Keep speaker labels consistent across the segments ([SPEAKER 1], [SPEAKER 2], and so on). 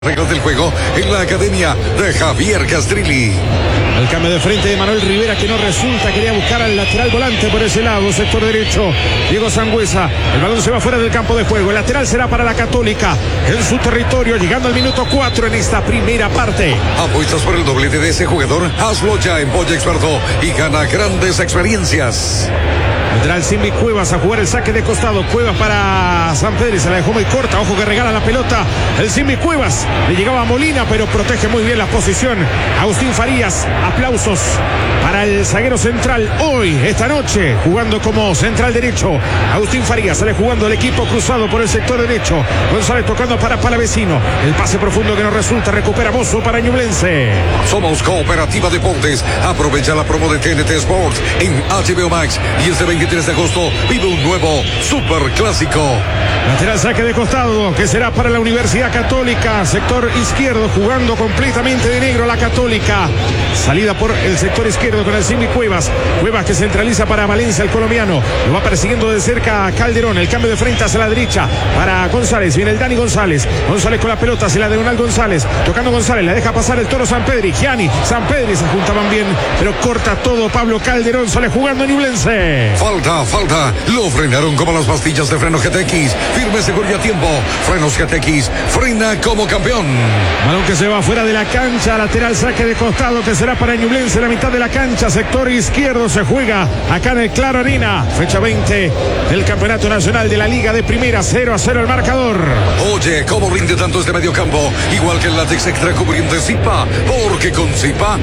[SPEAKER 1] Reglas del juego en la academia de Javier Castrilli.
[SPEAKER 2] El cambio de frente de Manuel Rivera que no resulta, quería buscar al lateral volante por ese lado, sector derecho, Diego Sangüesa. El balón se va fuera del campo de juego, el lateral será para la Católica en su territorio, llegando al minuto 4 en esta primera parte.
[SPEAKER 1] ¿Apuestas por el doblete de ese jugador? Hazlo ya en Polla Experto y gana grandes experiencias.
[SPEAKER 2] Lateral Simbi Cuevas a jugar el saque de costado. Cuevas para San Pedro, se la dejó muy corta. Ojo que regala la pelota el Simbi Cuevas. Le llegaba a Molina, pero protege muy bien la posición Agustín Farías. Aplausos para el zaguero central hoy, esta noche, jugando como central derecho. Agustín Farías sale jugando el equipo cruzado por el sector derecho. González tocando para Palavecino. El pase profundo que no resulta, recupera Mozo para Ñublense.
[SPEAKER 1] Somos Cooperativa Deportes. Aprovecha la promo de TNT Sports en HBO Max y este 23 de agosto vive un nuevo superclásico.
[SPEAKER 2] Lateral saque de costado que será para la Universidad Católica, sector izquierdo, jugando completamente de negro la Católica. Salida por el sector izquierdo con el Simbi Cuevas. Cuevas que centraliza para Valencia, el colombiano. Lo va persiguiendo de cerca a Calderón. El cambio de frente hacia la derecha para González. Viene el Dani González. González con la pelota, se la de Donald González. Tocando González, la deja pasar el Toro Sampedri. Gianni, Sampedri se juntaban bien, pero corta todo Pablo Calderón. Sale jugando Ñublense.
[SPEAKER 1] Falta. Lo frenaron como las pastillas de freno GTX. Firme, seguro y a tiempo. Frenos GTX. Frena como campeón.
[SPEAKER 2] Balón que se va fuera de la cancha. Lateral saque de costado que será para Ñublense. La mitad de la cancha. Sector izquierdo se juega acá en el Claro Arena. Fecha 20 del Campeonato Nacional de la Liga de Primera. 0-0 el marcador.
[SPEAKER 1] Oye, ¿cómo rinde tanto este mediocampo? Igual que el látex extra cubriente Zipa. Porque con Zipa,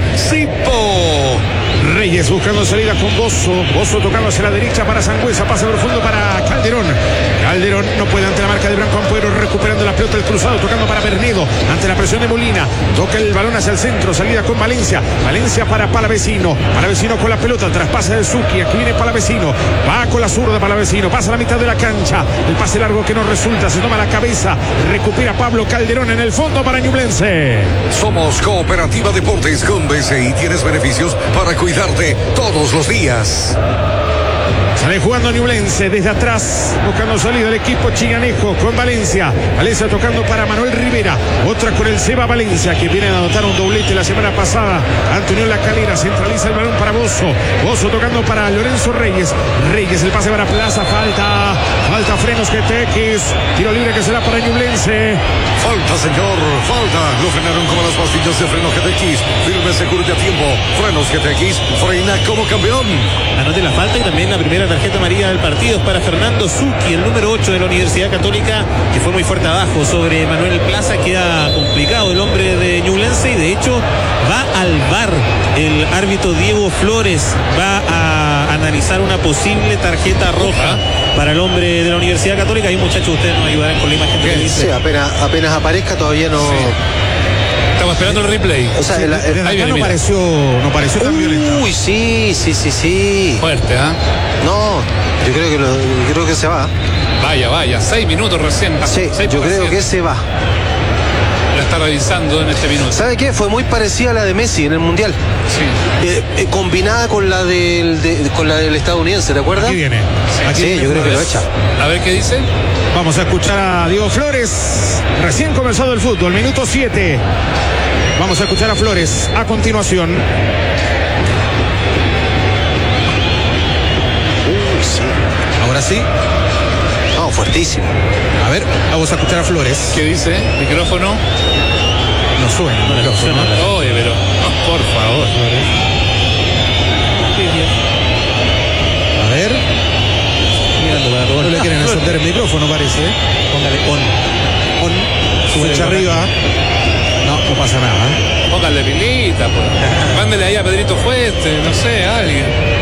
[SPEAKER 1] Zipo.
[SPEAKER 2] Reyes buscando salida con Bozo. Bozo tocando hacia la derecha para Sangüesa. Pase profundo para Calderón. Calderón no puede ante la marca de Branco Ampuero. Recuperando la pelota del cruzado. Tocando para Bernedo. Ante la presión de Molina. Toca el balón hacia el centro. Salida con Valencia. Valencia para Palavecino. Palavecino con la pelota. Traspase de Zucchi. Aquí viene Palavecino. Va con la zurda Palavecino. Pasa a la mitad de la cancha. El pase largo que no resulta. Se toma la cabeza. Recupera Pablo Calderón en el fondo para Ñublense.
[SPEAKER 1] Somos Cooperativa Deportes con BCI. Tienes beneficios para cuidarte todos los días.
[SPEAKER 2] Sale jugando Ñublense desde atrás, buscando salida el equipo chiganejo con Valencia. Valencia tocando para Manuel Rivera. Otra con el Seba Valencia, que viene a anotar un doblete la semana pasada. Antonio La Calera centraliza el balón para Bozo. Bozo tocando para Lorenzo Reyes. Reyes, el pase para Plaza. Falta Frenos GTX. Tiro libre que será para Ñublense.
[SPEAKER 1] Falta, señor, falta. Lo frenaron como las pastillas de freno GTX. Firme, seguro y a tiempo. Frenos GTX. Frena como campeón.
[SPEAKER 3] Anote la falta y también la primera tarjeta amarilla del partido es para Fernando Zucchi, el número 8 de la Universidad Católica, que fue muy fuerte abajo sobre Manuel Plaza. Queda complicado el hombre de Ñublense y de hecho va al VAR. El árbitro Diego Flores va a analizar una posible tarjeta roja para el hombre de la Universidad Católica. Y muchachos, ustedes nos ayudarán con la imagen que dice.
[SPEAKER 4] Sí, apenas aparezca, todavía no.
[SPEAKER 5] Sí. Estamos esperando el replay.
[SPEAKER 4] O sea,
[SPEAKER 2] Desde acá no pareció tan violento.
[SPEAKER 4] Uy, sí.
[SPEAKER 5] Fuerte, ¿ah?
[SPEAKER 4] No, yo creo que se va.
[SPEAKER 5] Vaya, 6 minutos recién.
[SPEAKER 4] Sí, yo creo que se va.
[SPEAKER 5] La está revisando en este minuto.
[SPEAKER 4] ¿Sabe qué? Fue muy parecida a la de Messi en el Mundial.
[SPEAKER 5] Sí.
[SPEAKER 4] Combinada con la del estadounidense, ¿te acuerdas?
[SPEAKER 2] Aquí viene.
[SPEAKER 4] Sí, yo creo que lo echa.
[SPEAKER 5] A ver qué dice.
[SPEAKER 2] Vamos a escuchar a Diego Flores. Recién comenzado el fútbol, minuto 7. Vamos a escuchar a Flores a continuación.
[SPEAKER 4] Sí.
[SPEAKER 2] Ahora sí.
[SPEAKER 4] No, fuertísimo.
[SPEAKER 2] A ver, vamos a escuchar a Flores.
[SPEAKER 5] ¿Qué dice? ¿Micrófono?
[SPEAKER 2] No suena el micrófono.
[SPEAKER 5] Oye, pero por favor.
[SPEAKER 2] A ver. No le quieren encender el micrófono, parece.
[SPEAKER 3] Póngale on.
[SPEAKER 2] Sube arriba. No pasa nada.
[SPEAKER 5] Póngale pilita, pues. Mándele ahí a Pedrito Fueste, no sé, a alguien.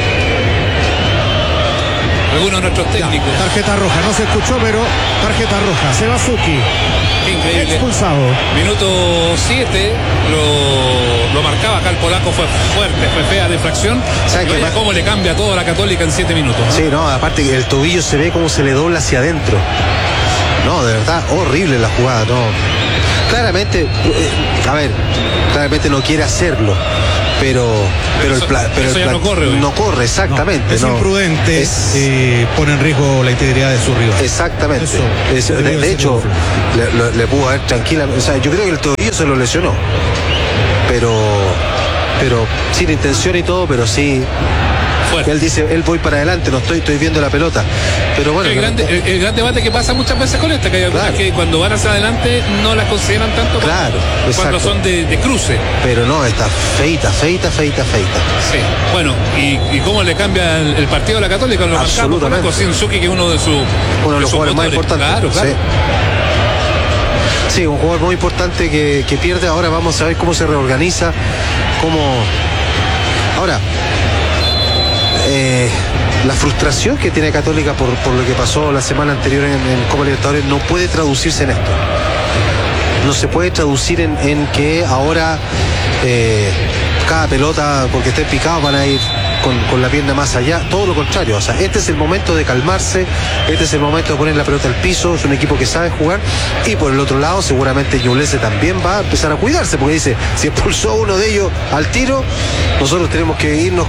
[SPEAKER 5] Algunos de nuestros técnicos.
[SPEAKER 2] Ya, tarjeta roja, no se escuchó, pero tarjeta roja. Se va Zucchi.
[SPEAKER 5] Increíble.
[SPEAKER 2] Expulsado.
[SPEAKER 5] Minuto 7, lo marcaba acá el polaco, fue fuerte, fue fea la infracción.
[SPEAKER 4] ¿Sabe qué?
[SPEAKER 5] Cómo le cambia todo a la Católica en 7 minutos, ¿no?
[SPEAKER 4] Sí, no, aparte que el tobillo se ve como se le dobla hacia adentro. No, de verdad, horrible la jugada, no. Claramente no quiere hacerlo. pero
[SPEAKER 5] eso ya no corre hoy.
[SPEAKER 4] No corre, exactamente.
[SPEAKER 2] Es imprudente, pone en riesgo la integridad de su rival.
[SPEAKER 4] Exactamente. De hecho, le pudo haber tranquila. O sea, yo creo que el tobillo se lo lesionó. Pero sin intención y todo, pero sí. Fuerte. Él dice, él voy para adelante, no estoy viendo la pelota. Pero bueno.
[SPEAKER 5] El gran debate que pasa muchas veces con esta, que hay algunas que cuando van hacia adelante no las consideran tanto cuando son de cruce.
[SPEAKER 4] Pero no, está feita. Sí.
[SPEAKER 5] Bueno, y cómo le cambia el partido a la Católica, lo
[SPEAKER 4] absolutamente.
[SPEAKER 5] Marcamos con Shinsuke, que es uno de
[SPEAKER 4] los jugadores más importantes.
[SPEAKER 5] Claro.
[SPEAKER 4] Sí, un jugador muy importante que pierde. Ahora vamos a ver cómo se reorganiza, Ahora, la frustración que tiene Católica por lo que pasó la semana anterior en Copa Libertadores no puede traducirse en esto. No se puede traducir en que ahora cada pelota, porque estén picados, van a ir con la pierna más allá. Todo lo contrario, o sea, este es el momento de calmarse, este es el momento de poner la pelota al piso. Es un equipo que sabe jugar, y por el otro lado seguramente Ñublense también va a empezar a cuidarse, porque dice, si expulsó a uno de ellos al tiro, nosotros tenemos que irnos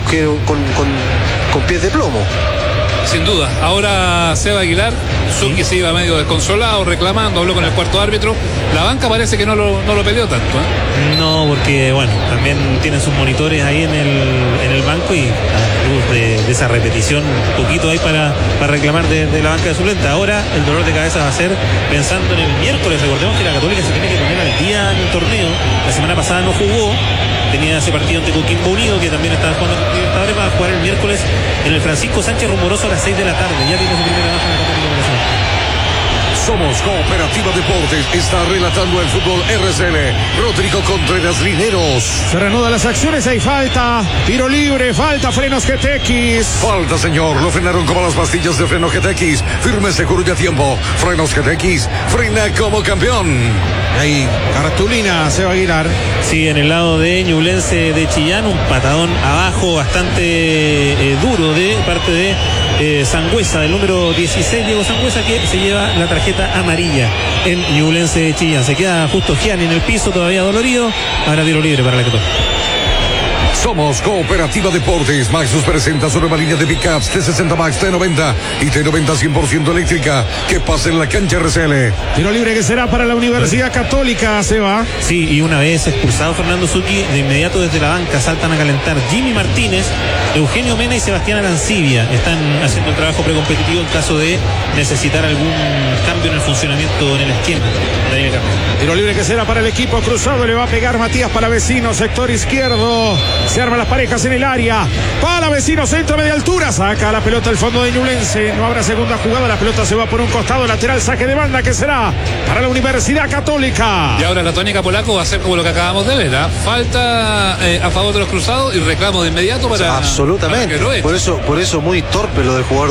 [SPEAKER 4] con pies de plomo.
[SPEAKER 5] Sin duda. Ahora Seba Aguilar, Suki se iba medio desconsolado, reclamando, habló con el cuarto árbitro. La banca parece que no lo peleó tanto, ¿eh?
[SPEAKER 3] No, porque bueno, también tienen sus monitores ahí en el banco, y a luz de esa repetición, un poquito ahí para reclamar de la banca de suplente. Ahora el dolor de cabeza va a ser pensando en el miércoles. Recordemos que la Católica se tiene que poner al día en el torneo. La semana pasada no jugó, tenía ese partido ante Coquimbo Unido, que también estaba jugando en Libertadores. Va a jugar el miércoles en el Francisco Sánchez Rumoroso a las 6 de la tarde. Ya tiene su primera baja en la Católica Nacional.
[SPEAKER 1] Somos Cooperativa Deportes. Está relatando el fútbol RCL Rodrigo Contreras Lineros.
[SPEAKER 2] Se reanudan las acciones, hay falta, tiro libre, falta, frenos GTX.
[SPEAKER 1] Falta, señor, lo frenaron como las pastillas de freno GTX. Firme, seguro y a tiempo. Frenos GTX, frena como campeón.
[SPEAKER 2] Ahí, cartulina, Seba Aguilar.
[SPEAKER 3] Sí, en el lado de Ñublense de Chillán, un patadón abajo bastante duro de parte de Sangüesa, del número 16, Diego Sangüesa, que se lleva la tarjeta amarilla en Ñublense de Chillán. Se queda justo Gianni en el piso, todavía dolorido. Ahora tiro libre para la Católica.
[SPEAKER 1] Somos Cooperativa Deportes. Maxus presenta su nueva línea de pickups T60 Max, T90 y T90 100% eléctrica. Que pase en la cancha RCL.
[SPEAKER 2] Tiro libre que será para la Universidad Católica, Seba.
[SPEAKER 3] Sí, y una vez expulsado Fernando Suki, de inmediato desde la banca saltan a calentar Jimmy Martínez, Eugenio Mena y Sebastián Arancibia. Están haciendo el trabajo precompetitivo en caso de necesitar algún cambio en el funcionamiento en el esquema.
[SPEAKER 2] Tiro libre que será para el equipo cruzado. Le va a pegar Matías Palavecino, sector izquierdo. Se arman las parejas en el área. Palavecino, centro media altura. Saca la pelota al fondo de Ñublense. No habrá segunda jugada. La pelota se va por un costado. Lateral, saque de banda que será para la Universidad Católica.
[SPEAKER 5] Y ahora la tónica polaco va a ser como lo que acabamos de ver, ¿eh? Falta a favor de los cruzados y reclamo de inmediato para.
[SPEAKER 4] Absolutamente.
[SPEAKER 5] Para
[SPEAKER 4] por eso muy torpe lo del jugador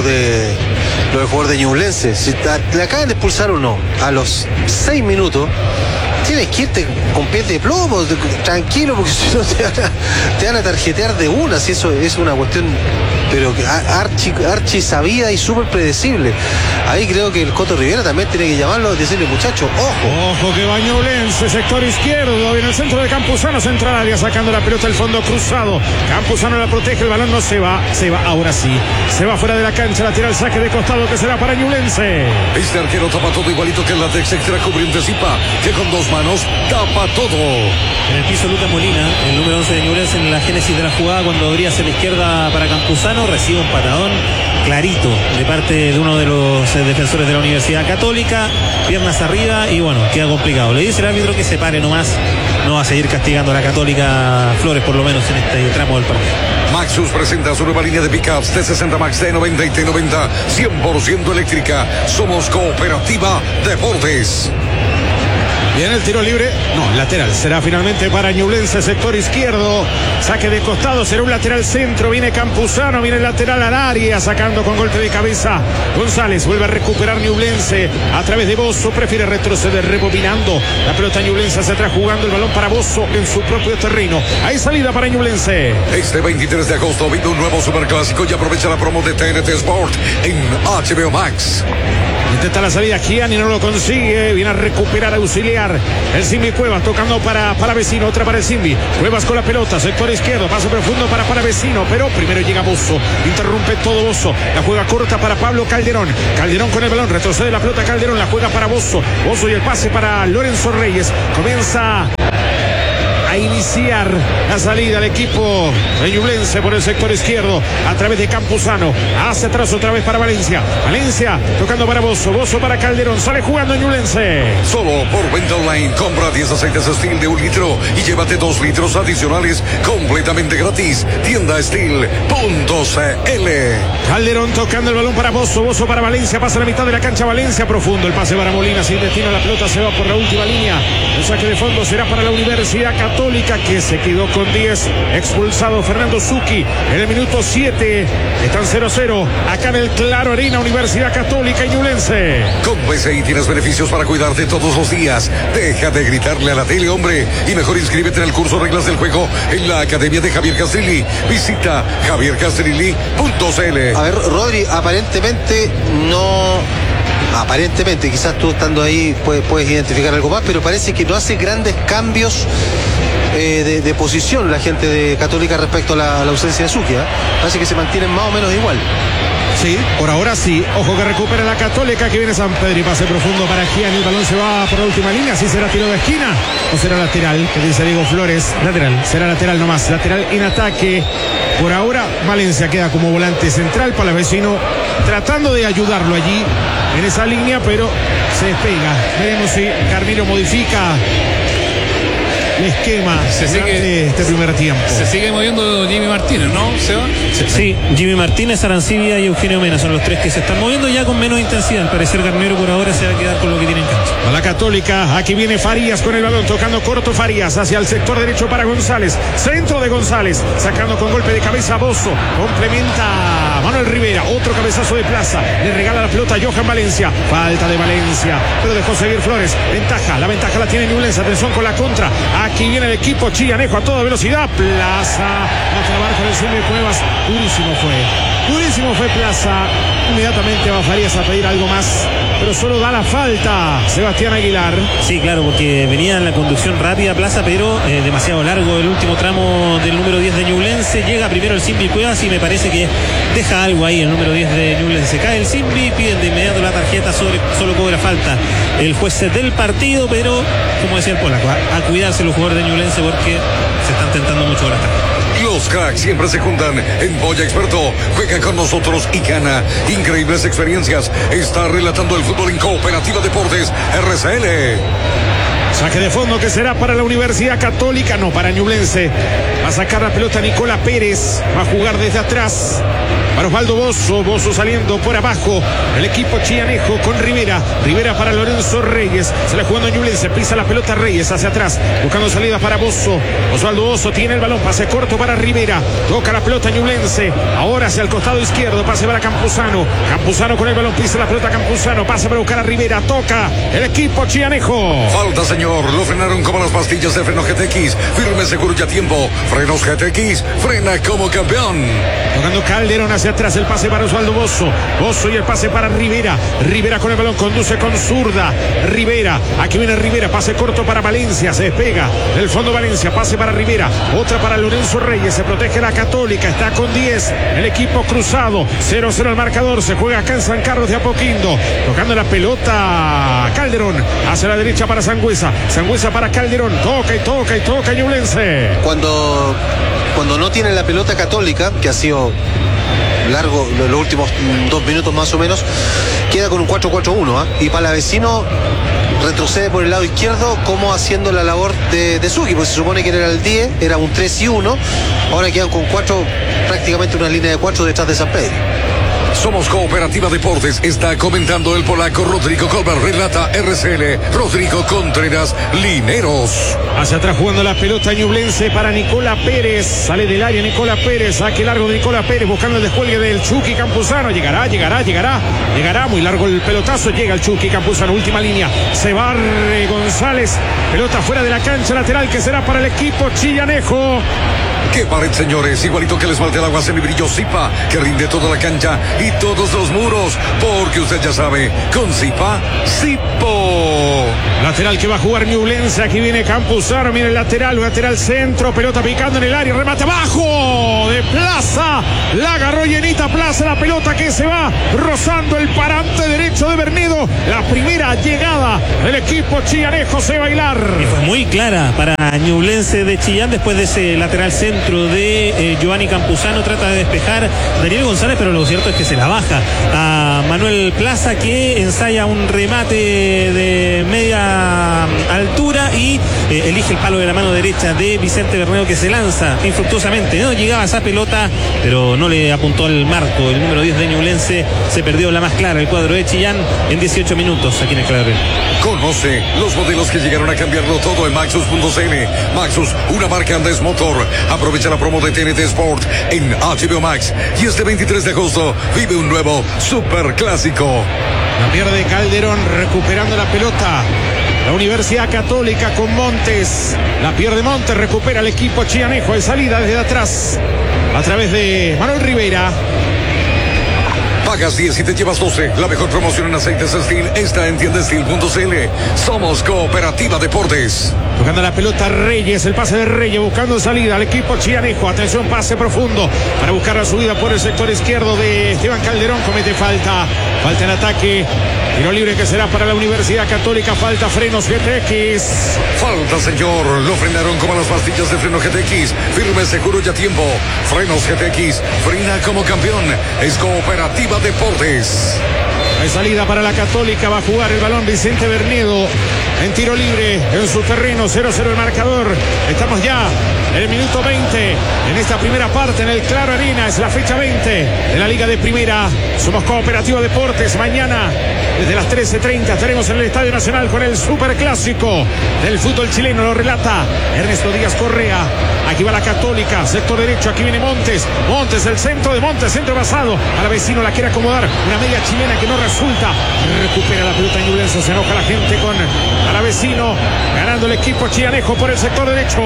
[SPEAKER 4] de Ñublense. Si le acaban de expulsar o no, a los 6 minutos tienes que irte con pies de plomo, tranquilo, porque si no te van a tarjetear de una. Si eso es una cuestión, pero archi sabida y súper predecible. Ahí creo que el Coto Rivera también tiene que llamarlo y decirle, muchacho, ojo
[SPEAKER 2] que va Ñublense, sector izquierdo, en el centro de Campuzano, central área, sacando la pelota al fondo cruzado. Campuzano la protege, el balón no se va, ahora sí, se va fuera de la cancha, lateral, saque de costado que será para Ñublense.
[SPEAKER 1] Este arquero tapa todo igualito que el látex extra cubriente Zipa, que con dos manos tapa todo.
[SPEAKER 3] En el piso Lucas Molina, el número 11 de Ñublense, en la génesis de la jugada, cuando abría hacia la izquierda para Campuzano, recibe un patadón clarito de parte de uno de los defensores de la Universidad Católica, piernas arriba, y bueno, queda complicado. Le dice el árbitro que se pare nomás, no va a seguir castigando a la Católica Flores, por lo menos en este tramo del partido.
[SPEAKER 1] Maxus presenta su nueva línea de pickups T60 Max, T90 y T90 100% eléctrica. Somos Cooperativa Deportes.
[SPEAKER 2] Viene el tiro libre, lateral, será finalmente para Ñublense, sector izquierdo, saque de costado, será un lateral centro, viene Campuzano, viene el lateral al área, sacando con golpe de cabeza González, vuelve a recuperar Ñublense a través de Bozo, prefiere retroceder, rebobinando la pelota Ñublense hacia atrás, jugando el balón para Bozo en su propio terreno. Hay salida para Ñublense.
[SPEAKER 1] Este 23 de agosto vive un nuevo superclásico y aprovecha la promo de TNT Sport en HBO Max.
[SPEAKER 2] Intenta la salida Gianni, no lo consigue. Viene a recuperar, a auxiliar el Simbi Cuevas, tocando para Palavecino, otra para el Simbi. Cuevas con la pelota, sector izquierdo, paso profundo para Palavecino, pero primero llega Bozo, interrumpe todo Bozo, la juega corta para Pablo Calderón. Calderón con el balón, retrocede la pelota Calderón, la juega para Bozo. Bozo y el pase para Lorenzo Reyes. Comienza a iniciar la salida del equipo de Ñublense por el sector izquierdo a través de Campuzano. Hacia atrás otra vez para Valencia. Valencia tocando para Bozo. Bozo para Calderón. Sale jugando Ñublense.
[SPEAKER 1] Solo por venta online. Compra 10 aceites Steel de 1 litro y llévate 2 litros adicionales completamente gratis. Tienda Steel.cl.
[SPEAKER 2] Calderón tocando el balón para Bozo. Bozo para Valencia. Pasa a la mitad de la cancha. Valencia profundo. El pase para Molina. Sin destino. La pelota se va por la última línea. El saque de fondo será para la Universidad Católica, que se quedó con 10. Expulsado Fernando Zucchi en el minuto 7. Están 0-0 acá en el Claro Arena. Universidad Católica y Ñublense.
[SPEAKER 1] Con PCI tienes beneficios para cuidarte todos los días. Deja de gritarle a la tele, hombre, y mejor inscríbete en el curso Reglas del Juego en la Academia de Javier Castrilli. Visita javiercastrilli.cl.
[SPEAKER 4] A ver, Rodri, aparentemente, quizás tú estando ahí puedes identificar algo más, pero parece que no hace grandes cambios de posición la gente de Católica respecto a la ausencia de Zucchi, ¿eh? Parece que se mantienen más o menos igual.
[SPEAKER 2] Sí, por ahora sí. Ojo que recupera la Católica, que viene San Pedro y pase profundo para Gianni. El balón se va por la última línea. ¿Sí será tiro de esquina o será lateral? Que dice Diego Flores. Lateral. Será lateral nomás. Lateral en ataque. Por ahora Valencia queda como volante central. Palavecino tratando de ayudarlo allí en esa línea, pero se despega. Veremos si Carmelo modifica el esquema de este primer tiempo.
[SPEAKER 5] Se sigue moviendo Jimmy Martínez, ¿no, Seba?
[SPEAKER 3] Sí, Jimmy Martínez, Arancibia y Eugenio Mena son los tres que se están moviendo ya con menos intensidad. Al parecer Garnero por ahora se va a quedar con lo que tiene en cancha.
[SPEAKER 2] A la Católica, aquí viene Farías con el balón, tocando corto Farías hacia el sector derecho para González. Centro de González, sacando con golpe de cabeza Bozo. Complementa Manuel Rivera, otro cabezazo de Plaza. Le regala la pelota a Johan Valencia. Falta de Valencia, pero dejó seguir Flores. La ventaja la tiene Ñublense. Atención con la contra. Aquí viene el equipo chillanejo a toda velocidad. Plaza a trabar con el Simbi Cuevas. Durísimo fue Plaza. Inmediatamente va Farías a pedir algo más, pero solo da la falta Sebastián Aguilar.
[SPEAKER 3] Sí, claro, porque venía en la conducción rápida Plaza, pero demasiado largo el último tramo del número 10 de Ñublense. Llega primero el Simbi Cuevas y me parece que deja algo ahí el número 10 de Ñublense. Cae el Simbi, piden de inmediato la tarjeta, solo cobra falta el juez del partido, pero como decía el polaco, a cuidarse los jugadores de Ñublense porque se están tentando mucho con las tarjetas.
[SPEAKER 1] Los cracks siempre se juntan en Boya Experto. Juega con nosotros y gana increíbles experiencias. Está relatando el fútbol en Cooperativa Deportes RCL.
[SPEAKER 2] Saque de fondo que será para la Universidad Católica, no para Ñublense. Va a sacar la pelota Nicola Pérez. Va a jugar desde atrás para Osvaldo Bozo. Bozo saliendo por abajo. El equipo chillanejo con Rivera. Rivera para Lorenzo Reyes. Se la jugando Ñublense. Pisa la pelota Reyes hacia atrás. Buscando salida para Bozo. Osvaldo Bozo tiene el balón. Pase corto para Rivera. Toca la pelota Ñublense. Ahora hacia el costado izquierdo. Pase para Campuzano. Campuzano con el balón. Pisa la pelota Campuzano. Pase para buscar a Rivera. Toca el equipo chillanejo.
[SPEAKER 1] Falta, señor. Lo frenaron como las pastillas de freno GTX. Firme, seguro y a tiempo. Frenos GTX. Frena como campeón.
[SPEAKER 2] Tocando Calderón hacia atrás. El pase para Osvaldo Bozo. Bozo y el pase para Rivera. Rivera con el balón. Conduce con zurda. Rivera. Aquí viene Rivera. Pase corto para Valencia. Se despega del fondo Valencia. Pase para Rivera. Otra para Lorenzo Reyes. Se protege la Católica. Está con 10. El equipo cruzado. 0-0 el marcador. Se juega acá en San Carlos de Apoquindo. Tocando la pelota Calderón. Hacia la derecha para Sangüesa. Sangüesa para Calderón. Toca Ñublense.
[SPEAKER 4] Cuando no tiene la pelota Católica, que ha sido largo los últimos 2 minutos más o menos, queda con un 4-4-1, ¿eh? Y Palavecino retrocede por el lado izquierdo como haciendo la labor de Zucchi, porque se supone que era el 10, era un 3-1, ahora quedan con 4, prácticamente una línea de 4 detrás de San Pedro.
[SPEAKER 1] Somos Cooperativa Deportes. Está comentando el polaco Rodrigo Colbert. Relata RCL. Rodrigo Contreras Lineros.
[SPEAKER 2] Hacia atrás jugando la pelota Ñublense para Nicola Pérez. Sale del área Nicola Pérez. Saque largo de Nicola Pérez buscando el descuelgue del Chucky Campuzano. Llegará. Muy largo el pelotazo. Llega el Chucky Campuzano. Última línea. Se barre González. Pelota fuera de la cancha lateral que será para el equipo chillanejo.
[SPEAKER 1] ¡Qué pared, señores! Igualito que el esmalte al agua semibrillo Zipa, que rinde toda la cancha y todos los muros. Porque usted ya sabe, con Zipa, Zipo.
[SPEAKER 2] Lateral que va a jugar Ñublense. Aquí viene Campuzano. Mira el lateral centro. Pelota picando en el área. Remate abajo de Plaza. La agarró llenita Plaza. La pelota que se va rozando el parante derecho de Bernedo. La primera llegada del equipo chillanejo se va a bailar.
[SPEAKER 3] Y fue muy clara para Ñublense de Chillán después de ese lateral centro de Giovanni Campuzano. Trata de despejar Daniel González, pero lo cierto es que se la baja a Manuel Plaza, que ensaya un remate de media altura y elige el palo de la mano derecha de Vicente Bernedo, que se lanza infructuosamente. No llegaba esa pelota, pero no le apuntó al marco. El número 10 de Ñublense se perdió la más clara. El cuadro de Chillán en 18 minutos aquí en el Clavel.
[SPEAKER 1] Conoce los modelos que llegaron a cambiarlo todo en Maxus.cl. Maxus, una marca Andes Motor. Aprovecha la promo de TNT Sport en HBO Max. Y este 23 de agosto vive un nuevo Super Clásico.
[SPEAKER 2] La pierde Calderón, recuperando la pelota. La Universidad Católica con Montes. La pierde Montes, recupera el equipo chillanejo de salida desde atrás. A través de Manuel Rivera.
[SPEAKER 1] Pagas 10 y te llevas 12. La mejor promoción en aceites Steel está en tiendastil.cl. Somos Cooperativa Deportes.
[SPEAKER 2] Tocando la pelota Reyes, el pase de Reyes buscando salida al equipo chillanejo. Atención, pase profundo para buscar la subida por el sector izquierdo de Esteban Calderón. Comete falta en ataque. Tiro libre que será para la Universidad Católica. Falta, frenos GTX.
[SPEAKER 1] Falta, señor. Lo frenaron como las pastillas de freno GTX. Firme, seguro y a tiempo. Frenos GTX. Frena como campeón. Es Cooperativa Deportes.
[SPEAKER 2] Hay salida para la Católica. Va a jugar el balón Vicente Bernedo en tiro libre en su terreno. 0-0 el marcador. Estamos ya en el minuto 20 en esta primera parte en el Claro Arena. Es la fecha 20 de la Liga de Primera. Somos Cooperativa Deportes. Mañana desde las 13:30 estaremos en el Estadio Nacional con el Superclásico del fútbol chileno. Lo relata Ernesto Díaz Correa. Aquí va la Católica, sector derecho. Aquí viene Montes. Montes, el centro de Montes, centro pasado. A la vecino la quiere acomodar. Una media chilena que no resulta. Recupera la pelota Ñublense. Se enoja la gente con Alavecino. Ganando el equipo chillanejo por el sector derecho.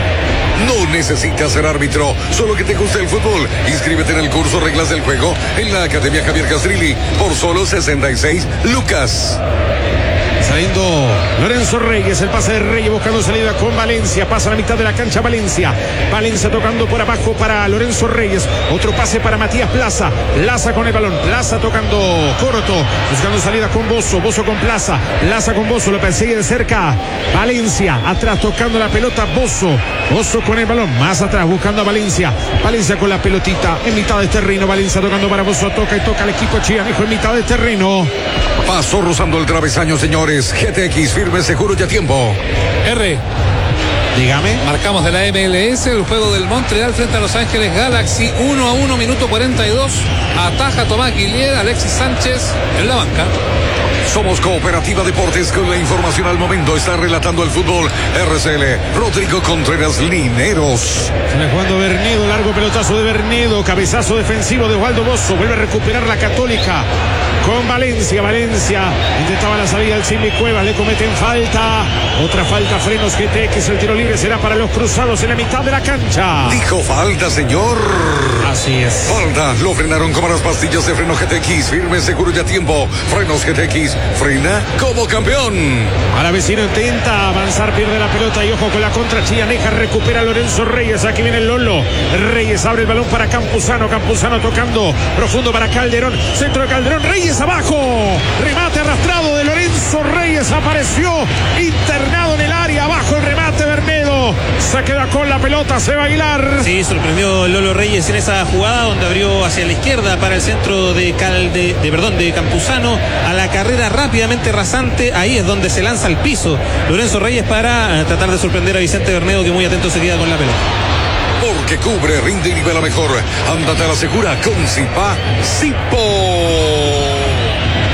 [SPEAKER 1] No necesitas ser árbitro, solo que te guste el fútbol. Inscríbete en el curso Reglas del Juego en la Academia Javier Castrilli por solo 66 lucas.
[SPEAKER 2] Saliendo Lorenzo Reyes, el pase de Reyes buscando salida con Valencia. Pasa a la mitad de la cancha Valencia. Valencia tocando por abajo para Lorenzo Reyes. Otro pase para Matías Plaza. Plaza con el balón. Plaza tocando corto. Buscando salida con Bozo. Bozo con Plaza. Plaza con Bozo. Lo persigue de cerca Valencia. Atrás tocando la pelota Bozo. Bozo con el balón. Más atrás buscando a Valencia. Valencia con la pelotita en mitad de terreno. Valencia tocando para Bozo. Toca y toca el equipo chillanejo en mitad de terreno.
[SPEAKER 1] Pasó rozando el travesaño, señores. GTX, firme, seguro y a tiempo.
[SPEAKER 5] R.
[SPEAKER 2] Dígame.
[SPEAKER 5] Marcamos de la MLS el juego del Montreal frente a Los Ángeles Galaxy. 1-1, minuto 42. Ataja Tomás Guillier, Alexis Sánchez en la banca.
[SPEAKER 1] Somos Cooperativa Deportes con la información al momento. Está relatando el fútbol RCL. Rodrigo Contreras Lineros.
[SPEAKER 2] Sale jugando Bernedo, largo pelotazo de Bernedo, cabezazo defensivo de Osvaldo Bozo. Vuelve a recuperar la Católica con Valencia. Valencia intentaba la salida al Silvi Cuevas, le cometen falta. Otra falta, frenos GTX. El tiro libre será para los cruzados en la mitad de la cancha.
[SPEAKER 1] Dijo falta, señor.
[SPEAKER 2] Así es.
[SPEAKER 1] Falta, lo frenaron como las pastillas de freno GTX. Firme, seguro y a tiempo. Frenos GTX. Frena como campeón. Alavecino
[SPEAKER 2] intenta avanzar, pierde la pelota y ojo con la contra chillaneja. Recupera Lorenzo Reyes. Aquí viene el Lolo. Reyes abre el balón para Campuzano. Campuzano tocando profundo para Calderón. Centro de Calderón. Reyes abajo. Remate arrastrado de Lorenzo Reyes. Apareció internado en el área. Abajo el remate Bernedo. Se queda con la pelota. Se va a Aguilar.
[SPEAKER 3] Sí, sorprendió Lolo Reyes en esa jugada donde abrió hacia la izquierda para el centro de Campuzano. A la carrera rápidamente rasante, ahí es donde se lanza al piso Lorenzo Reyes para tratar de sorprender a Vicente Bernedo, que muy atento se queda con la pelota.
[SPEAKER 1] Porque cubre, rinde y nivela mejor. Ándate a la segura con Zipa Zipo.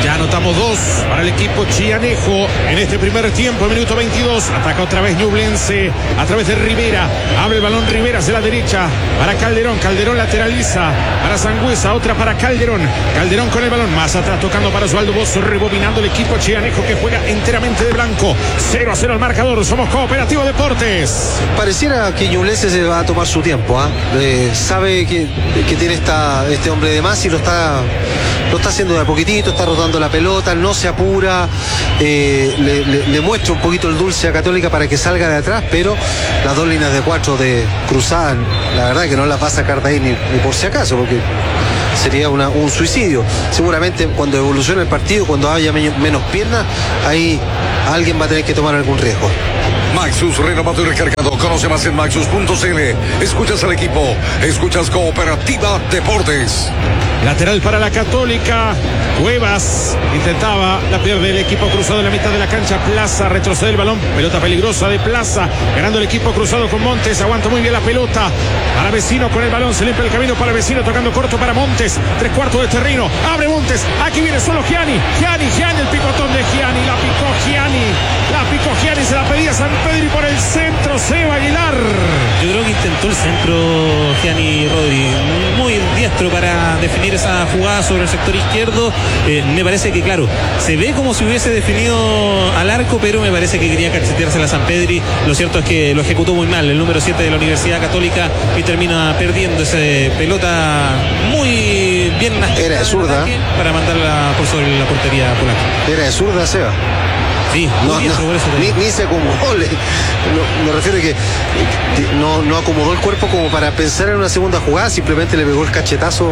[SPEAKER 2] Ya anotamos 2 para el equipo chianejo en este primer tiempo, minuto 22. Ataca otra vez Ñublense a través de Rivera. Abre el balón Rivera hacia la derecha para Calderón. Calderón lateraliza para Sangüesa. Otra para Calderón. Calderón con el balón más atrás tocando para Osvaldo Bozo. Rebobinando el equipo chianejo que juega enteramente de blanco. 0-0 al marcador. Somos Cooperativo Deportes.
[SPEAKER 4] Pareciera que Ñublense se va a tomar su tiempo. Sabe que tiene este hombre de más y lo está haciendo de a poquitito, está rotando la pelota, no se apura, le muestra un poquito el dulce a Católica para que salga de atrás, pero las 2 líneas de 4 de cruzada, la verdad que no las va a sacar de ahí ni por si acaso, porque sería un suicidio. Seguramente cuando evolucione el partido, cuando haya menos piernas, ahí alguien va a tener que tomar algún riesgo.
[SPEAKER 1] Maxus renovado y recargado. Conoce más en maxus.cl. Escuchas al equipo, escuchas Cooperativa Deportes.
[SPEAKER 2] Lateral para la Católica. Cuevas intentaba, la pierde el equipo cruzado en la mitad de la cancha. Plaza retrocede el balón. Pelota peligrosa de Plaza. Ganando el equipo cruzado con Montes. Aguanta muy bien la pelota. Para Vecino con el balón. Se limpia el camino para Vecino. Tocando corto para Montes. 3/4 de terreno. Abre Montes. Aquí viene solo Gianni. Gianni, el picotón de Gianni. La picó Gianni. Se la pedía San Pedro y por el centro Seba Aguilar.
[SPEAKER 3] Yo creo que intentó el centro Gianni Rodri. Muy diestro para definir esa jugada sobre el sector izquierdo. Me parece que, claro, se ve como si hubiese definido al arco, pero me parece que quería cachetearse a San Pedri. Lo cierto es que lo ejecutó muy mal el número 7 de la Universidad Católica y termina perdiendo esa pelota muy bien.
[SPEAKER 4] Era de zurda
[SPEAKER 3] para mandarla por sobre la portería polaca.
[SPEAKER 4] Era de zurda, Seba.
[SPEAKER 3] Sí,
[SPEAKER 4] ni se acomodó. Me refiero a que no acomodó el cuerpo como para pensar en una segunda jugada, simplemente le pegó el cachetazo.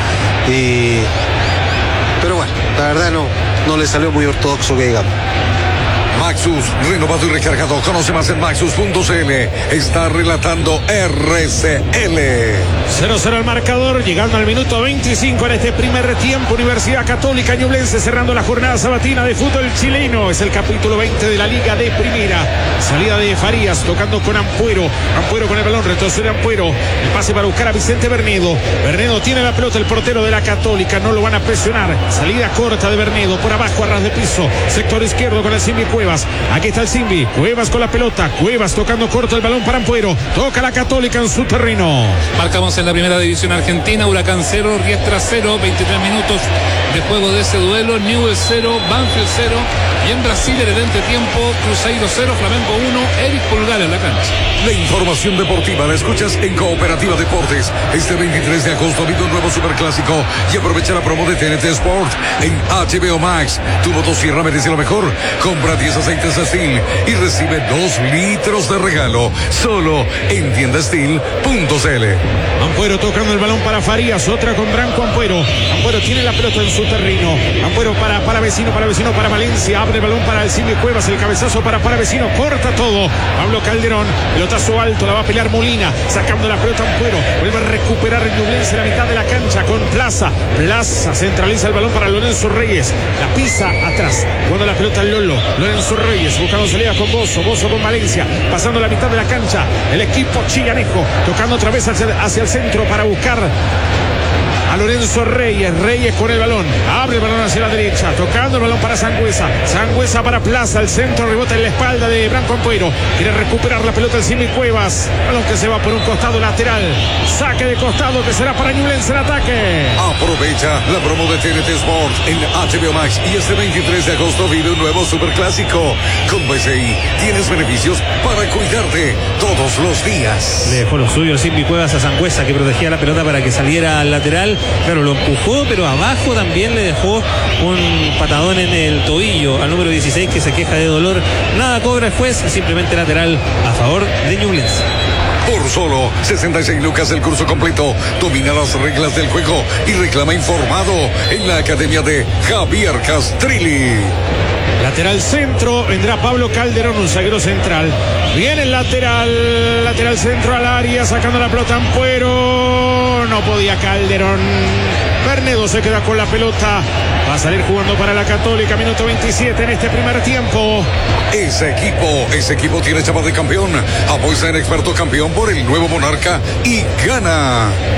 [SPEAKER 4] Pero bueno, la verdad no le salió muy ortodoxo, que digamos.
[SPEAKER 1] Maxus, renovado y recargado. Conoce más en maxus.cl. Está relatando RCL.
[SPEAKER 2] 0-0 al marcador, llegando al minuto 25 en este primer tiempo. Universidad Católica Ñublense cerrando la jornada sabatina de fútbol chileno. Es el capítulo 20 de la Liga de Primera. Salida de Farías, tocando con Ampuero. Ampuero con el balón, retrocede Ampuero. El pase para buscar a Vicente Bernedo. Bernedo tiene la pelota, el portero de la Católica. No lo van a presionar. Salida corta de Bernedo, por abajo a ras de piso. Sector izquierdo con el Simbi Cuevas. Aquí está el Simbi. Cuevas con la pelota. Cuevas tocando corto el balón para Ampuero. Toca la Católica en su terreno.
[SPEAKER 5] Marcamos en la primera división argentina. Huracán 0, Riestra 0. 23 minutos de juego de ese duelo. Newell's 0, Banfield 0. Y en Brasil, en el entretiempo, Cruzeiro 0, Flamengo 1. Eric Pulgar en la cancha.
[SPEAKER 1] La información deportiva la escuchas en Cooperativa Deportes. Este 23 de agosto vive un nuevo superclásico y aprovecha la promo de TNT Sport en HBO Max. Tu motosierra merece lo mejor. Compra 10 aceites Steel y recibe 2 litros de regalo solo en tiendasteel.cl.
[SPEAKER 2] Ampuero tocando el balón para Farías, otra con Branco Ampuero. Ampuero tiene la pelota en su terreno. Ampuero para Vecino, para Valencia. Abre el balón para el Silvio Cuevas, el cabezazo para Vecino, corta todo. Pablo Calderón, pelotazo alto, la va a pelear Molina, sacando la pelota Ampuero. Vuelve a recuperar el Ñublense en la mitad de la cancha con Plaza. Plaza centraliza el balón para Lorenzo Reyes. La pisa atrás. Cuando la pelota Lorenzo Reyes buscando salida con Bozo con Valencia, pasando la mitad de la cancha. El equipo chillanejo tocando otra vez hacia el centro para buscar a Lorenzo Reyes con el balón, abre el balón hacia la derecha, tocando el balón para Sangüesa para Plaza, el centro rebota en la espalda de Branco Ampuero, quiere recuperar la pelota el Simbi Cuevas, balón que se va por un costado lateral, saque de costado que será para Ñublense en ataque.
[SPEAKER 1] Aprovecha la promo de TNT Sport en HBO Max y este 23 de agosto vive un nuevo superclásico. Con BCI tienes beneficios para cuidarte todos los días.
[SPEAKER 3] Le dejó lo suyo el Simbi Cuevas a Sangüesa, que protegía la pelota para que saliera al lateral. Claro, lo empujó, pero abajo también le dejó un patadón en el tobillo al número 16, que se queja de dolor. Nada cobra el juez, simplemente lateral a favor de Ñublense.
[SPEAKER 1] Por solo 66 lucas el curso completo. Domina las reglas del juego y reclama informado en la academia de Javier Castrilli.
[SPEAKER 2] Lateral centro, vendrá Pablo Calderón, un zaguero central. Viene el lateral centro al área, sacando la pelota Ampuero. No podía Calderón. Bernedo se queda con la pelota. Va a salir jugando para la Católica, minuto 27 en este primer tiempo.
[SPEAKER 1] Ese equipo tiene chapa de campeón. Apuesta en Experto Campeón por el nuevo Monarca y gana.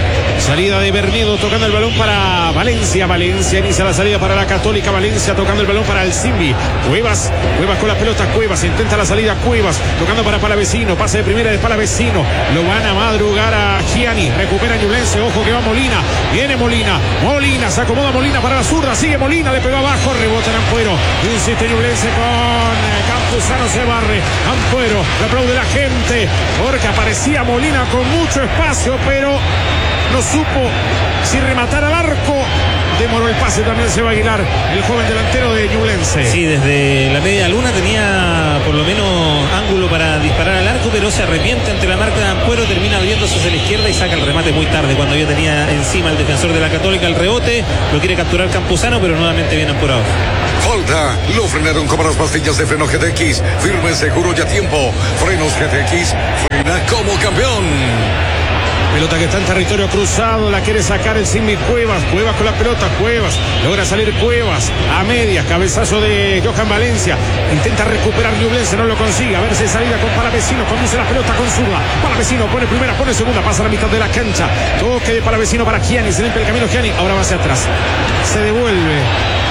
[SPEAKER 2] Salida de Bernedo tocando el balón para Valencia. Valencia inicia la salida para la Católica. Valencia tocando el balón para el Simbi. Cuevas con la pelota. Cuevas intenta la salida. Cuevas tocando para Palavecino. Pase de primera de Palavecino. Lo van a madrugar a Gianni. Recupera Ñublense. Ojo que va Molina. Viene Molina. Molina se acomoda Molina para la zurda. Sigue Molina. Le pegó abajo. Rebota en Ampuero. Insiste Ñublense con Campuzano. Se barre. Ampuero. Le aplaude la gente porque aparecía Molina con mucho espacio, pero no supo si rematar al arco. Demoró el pase también Seba Aguilar, el joven delantero de Ñublense.
[SPEAKER 3] Sí, desde la media luna tenía por lo menos ángulo para disparar al arco, pero se arrepiente ante la marca de Ampuero, termina abriéndose hacia la izquierda y saca el remate muy tarde, cuando ya tenía encima el defensor de la Católica el rebote. Lo quiere capturar Campuzano, pero nuevamente bien apurado.
[SPEAKER 1] Falta, lo frenaron como las pastillas de freno GTX. Firme, seguro y a tiempo. Frenos GTX, frena como campeón.
[SPEAKER 2] Pelota que está en territorio cruzado, la quiere sacar el Simbi Cuevas. Cuevas con la pelota, Cuevas. Logra salir Cuevas a medias. Cabezazo de Johan Valencia. Intenta recuperar Ñublense, no lo consigue. A ver si salida con Palavecino. Conduce la pelota con zurda. Palavecino pone primera, pone segunda. Pasa a la mitad de la cancha. Toque de Palavecino para Gianni. Se limpia el camino Gianni. Ahora va hacia atrás. Se devuelve.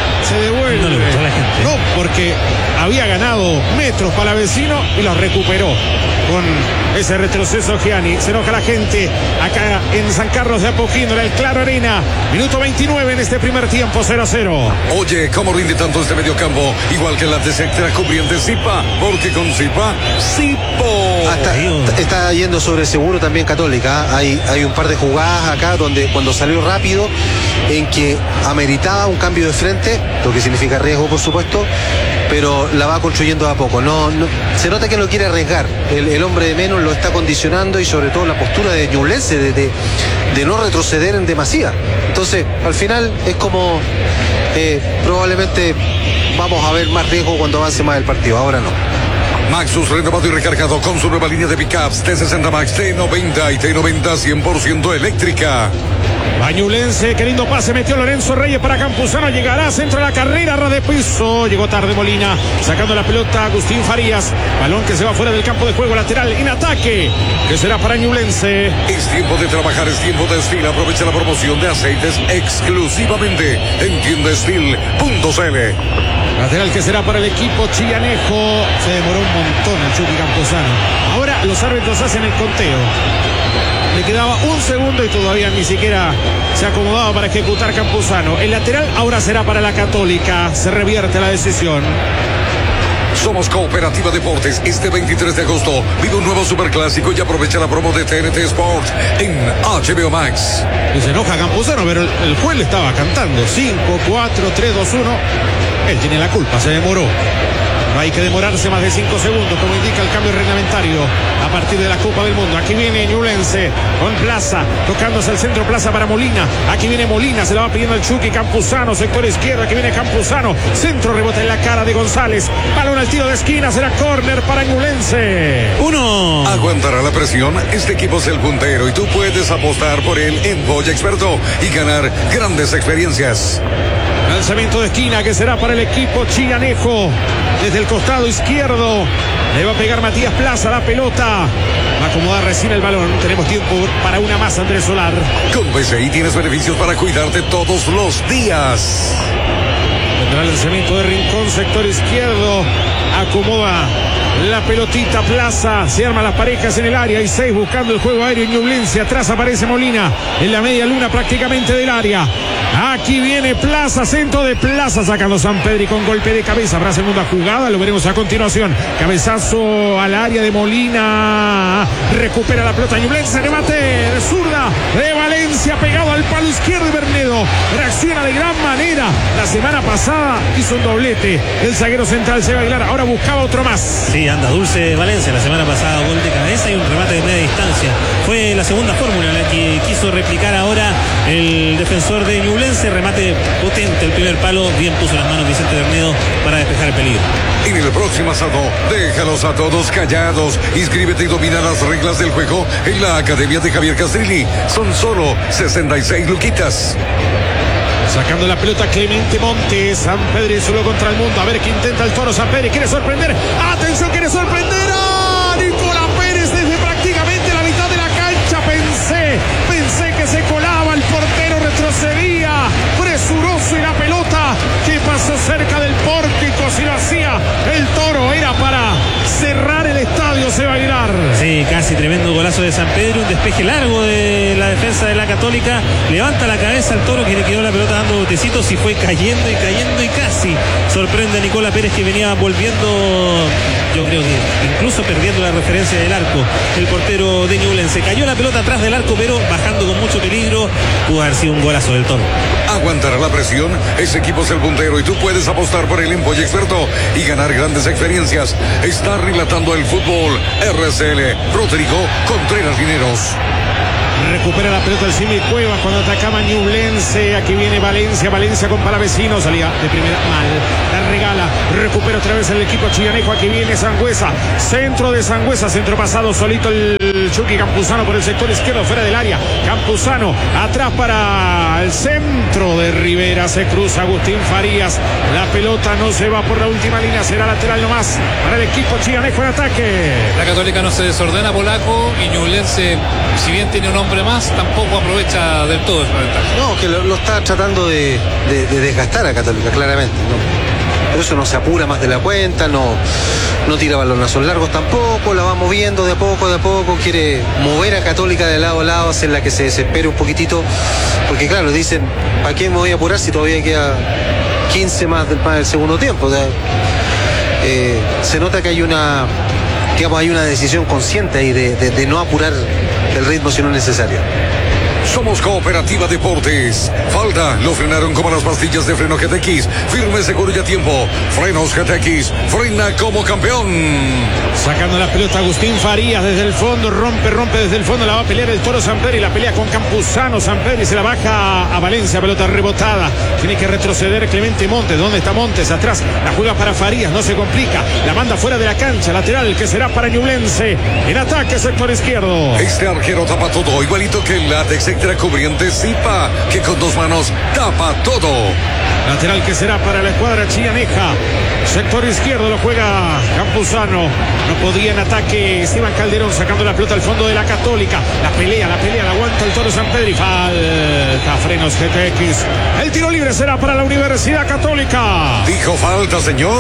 [SPEAKER 3] No le gustó a la gente.
[SPEAKER 2] No, porque había ganado metros Palavecino y los recuperó con ese retroceso Gianni. Se enoja la gente acá en San Carlos de Apoquindo, en el Claro Arena. Minuto 29 en este primer tiempo, 0-0.
[SPEAKER 1] Oye, ¿cómo rinde tanto este mediocampo? Igual que la desectra cubriente Zipa, porque con Zipa, Zipo.
[SPEAKER 4] Está yendo sobre seguro también Católica. Hay un par de jugadas acá donde cuando salió rápido, en que ameritaba un cambio de frente, lo que significa riesgo por supuesto, pero la va construyendo a poco. No, se nota que no quiere arriesgar. El hombre de menos lo está condicionando, y sobre todo la postura de Ñublense de no retroceder en demasía. Entonces al final es como probablemente vamos a ver más riesgo cuando avance más el partido. Ahora no.
[SPEAKER 1] Maxus renovado y recargado con su nueva línea de pickups T60 Max, T90 y T90 100% eléctrica.
[SPEAKER 2] Ñublense, qué lindo pase metió Lorenzo Reyes para Campuzano. Llegará centro de la carrera, ras de piso. Llegó tarde Molina, sacando la pelota Agustín Farías. Balón que se va fuera del campo de juego, lateral en ataque, que será para Ñublense.
[SPEAKER 1] Es tiempo de trabajar, es tiempo de Steel. Aprovecha la promoción de aceites exclusivamente en tiendastil.cl.
[SPEAKER 2] Lateral que será para el equipo chillanejo. Se demoró un montón el Chucky Campuzano. Ahora los árbitros hacen el conteo. Le quedaba un segundo y todavía ni siquiera se acomodaba para ejecutar Campuzano. El lateral ahora será para la Católica. Se revierte la decisión.
[SPEAKER 1] Somos Cooperativa Deportes. Este 23 de agosto vive un nuevo superclásico y aprovecha la promo de TNT Sport en HBO Max.
[SPEAKER 2] Y se enoja Campuzano, pero el juez le estaba cantando. 5, 4, 3, 2, 1. Él tiene la culpa, se demoró. No hay que demorarse más de 5 segundos, como indica el cambio reglamentario a partir de la Copa del Mundo. Aquí viene Ñublense con Plaza, tocándose al centro, Plaza para Molina. Aquí viene Molina, se la va pidiendo el Chucky. Campuzano, sector izquierdo, aquí viene Campuzano. Centro, rebota en la cara de González. Balón al tiro de esquina, será córner para Ñublense.
[SPEAKER 3] 1.
[SPEAKER 1] Aguantará la presión. Este equipo es el puntero y tú puedes apostar por él en Boya Experto y ganar grandes experiencias.
[SPEAKER 2] Lanzamiento de esquina que será para el equipo chillanejo. Desde el costado izquierdo le va a pegar Matías Plaza la pelota. Va a acomodar recién el balón. Tenemos tiempo para una más, Andrés Solar.
[SPEAKER 1] Con PCI tienes beneficios para cuidarte todos los días.
[SPEAKER 2] Vendrá el lanzamiento de Rincón, sector izquierdo. Acomoda la pelotita Plaza. Se arman las parejas en el área. Hay 6 buscando el juego aéreo en Ñublense. Atrás aparece Molina en la media luna prácticamente del área. Aquí viene Plaza, centro de Plaza, sacando San Pedri con golpe de cabeza. Habrá segunda jugada, lo veremos a continuación. Cabezazo al área de Molina. Recupera la pelota Ñublense, remate de zurda de Valencia, pegado al palo izquierdo y Bernedo reacciona de gran manera. La semana pasada hizo un doblete el zaguero central Seba Aguilar, ahora buscaba otro más.
[SPEAKER 3] Sí, anda dulce Valencia. La semana pasada gol de cabeza y un remate de media distancia. Fue la segunda fórmula la que quiso replicar ahora el defensor de Ñublense. Remate potente, el primer palo. Bien puso las manos Vicente Bernedo para despejar el peligro.
[SPEAKER 1] En el próximo asalto, déjalos a todos callados. Inscríbete y domina las reglas del juego en la Academia de Javier Castrilli. Son solo 66 luquitas.
[SPEAKER 2] Sacando la pelota Clemente Montes. San Pedro solo contra el mundo. A ver qué intenta el Toro. San Pedro quiere sorprender. ¡Atención! ¡Quiere sorprender! ¡Ah! Nicolás Pérez desde prácticamente la mitad de la cancha. Pensé que se colaba
[SPEAKER 3] Sí, casi tremendo golazo de San Pedro, un despeje largo de la defensa de la Católica, levanta la cabeza al Toro que le quedó la pelota dando botecitos y fue cayendo y casi sorprende a Nicola Pérez, que venía volviendo, yo creo que incluso perdiendo la referencia del arco. El portero de Ñublense cayó la pelota atrás del arco, pero bajando con mucho peligro. Pudo haber sido un golazo del Toro.
[SPEAKER 1] Aguantará la presión, ese equipo es el puntero y tú puedes apostar por el Empoy experto y ganar grandes experiencias. Está relatando el fútbol RCL Rodrigo Contreras Dineros.
[SPEAKER 2] Recupera la pelota el Simi Cuevas cuando atacaba Ñublense. Aquí viene Valencia con Palavecino, salía de primera mal, la regala, recupera otra vez el equipo chillanejo. Aquí viene Sangüesa, centro de Sangüesa, centro pasado solito el Chucky Campuzano por el sector izquierdo, fuera del área. Campuzano atrás para el centro de Rivera, se cruza Agustín Farías, la pelota no se va por la última línea, será lateral nomás para el equipo chillanejo en ataque.
[SPEAKER 5] La Católica no se desordena, Polaco, y Ñublense, si bien tiene un hombre más, tampoco aprovecha del todo esa ventaja.
[SPEAKER 4] No, que lo está tratando de desgastar a Católica, claramente, ¿no? Pero eso no se apura más de la cuenta, no tira balonazos largos tampoco, la va moviendo de a poco, quiere mover a Católica de lado a lado, hacer la que se desespere un poquitito, porque claro, dicen, ¿para qué me voy a apurar si todavía queda 15 más del segundo tiempo? O sea, se nota que hay una decisión consciente ahí de no apurar el ritmo si no es necesario.
[SPEAKER 1] Somos Cooperativa Deportes. Falta, lo frenaron como las pastillas de freno GTX. Firme, seguro y a tiempo. Frenos GTX, frena como campeón.
[SPEAKER 2] Sacando la pelota Agustín Farías desde el fondo, rompe desde el fondo, la va a pelear el Toro Sampedri, la pelea con Campuzano, Sampedri se la baja a Valencia, pelota rebotada, tiene que retroceder Clemente Montes. ¿Dónde está Montes? Atrás, la juega para Farías, no se complica, la manda fuera de la cancha, lateral que será para Ñublense, en ataque sector izquierdo.
[SPEAKER 1] Este arquero tapa todo, igualito que el látex extra cubriente Zipa, que con dos manos tapa todo.
[SPEAKER 2] Lateral que será para la escuadra chillaneja. Sector izquierdo lo juega Campuzano. No podía en ataque Esteban Calderón sacando la pelota al fondo de la Católica. La pelea, la aguanta el Toro Sampedri. Falta, frenos GTX. El tiro libre será para la Universidad Católica.
[SPEAKER 1] Dijo falta, señor.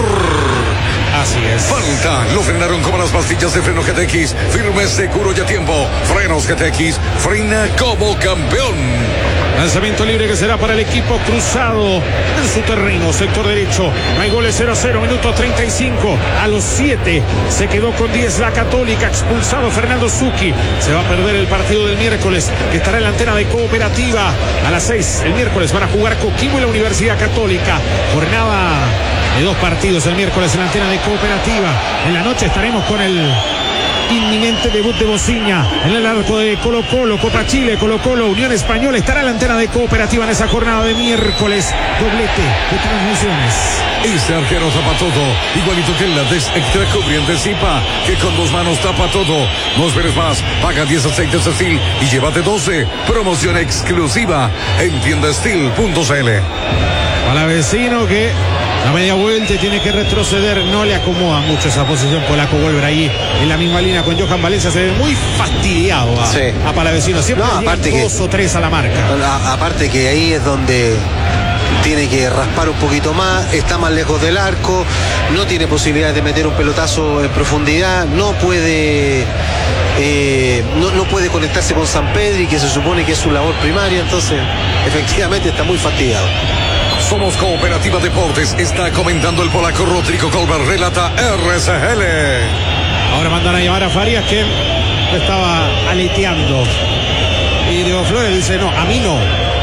[SPEAKER 2] Así es.
[SPEAKER 1] Falta, lo frenaron como las pastillas de freno GTX. Firme, seguro y a tiempo. Frenos GTX, frena como campeón.
[SPEAKER 2] Lanzamiento libre que será para el equipo cruzado en su terreno, sector derecho. No hay goles, 0-0, minuto 35. A los 7 se quedó con 10 la Católica. Expulsado Fernando Zucchi. Se va a perder el partido del miércoles, que estará en la antena de Cooperativa. A las 6 el miércoles van a jugar Coquimbo y la Universidad Católica. Jornada de 2 partidos el miércoles en la antena de Cooperativa. En la noche estaremos con el inminente debut de Bociña en el arco de Colo-Colo, Copa Chile, Colo-Colo, Unión Española. Estará en la antena de Cooperativa en esa jornada de miércoles. Doblete de transmisiones.
[SPEAKER 1] Este arquero tapa todo, igualito que el látex extra cubriente Zipa, que con dos manos tapa todo. No esperes más, paga 10 aceites Steel y llévate 12. Promoción exclusiva en tiendastil.cl.
[SPEAKER 2] Palavecino que a media vuelta tiene que retroceder, no le acomoda mucho esa posición. Polaco vuelve ahí en la misma línea con Johan Valencia, se ve muy fastidiado a Palavecino, siempre aparte 2 o 3 a la marca.
[SPEAKER 4] Aparte que ahí es donde tiene que raspar un poquito más, está más lejos del arco, no tiene posibilidad de meter un pelotazo en profundidad, no puede no puede conectarse con Sampedri, que se supone que es su labor primaria, entonces efectivamente está muy fastidiado.
[SPEAKER 1] Somos Cooperativa Deportes, está comentando el polaco Rodrigo Colbert, relata RCL.
[SPEAKER 2] Ahora mandan a llamar a Farías, que estaba aleteando. Y Diego Flores dice, no, a mí no.